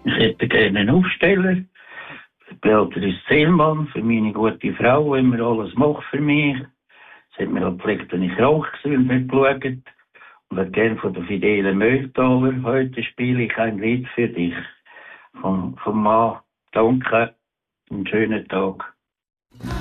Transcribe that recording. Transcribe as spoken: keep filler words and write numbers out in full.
Ich hätte gerne einen Aufsteller. Beatrice Zellmann, für meine gute Frau, die immer alles macht für mich. Sie hat mir auch gepflegt, wenn ich krank war und nicht geschaut. Und hat gerne von der Fidele Mölltaler. Heute spiele ich ein Lied für dich. Vom, vom Mann. Danke. Einen schönen Tag.